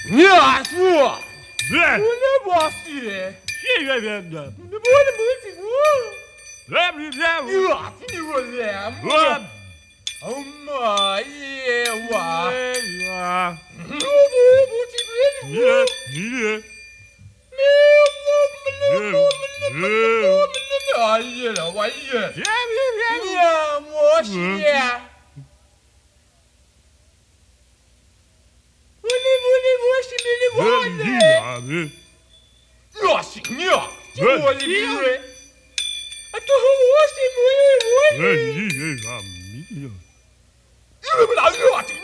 呀，说， 对， 我那把戏， 谢谢别的， 你不能没听我， 来不来？ 呀，听我来， 我哦妈耶，我， 啊， 我不听你你哎呀了，我呀， 别别呀，我是，我是没的我呢， 别， 呀行呀，我的别人，啊，都我是没我呢。 你不打热情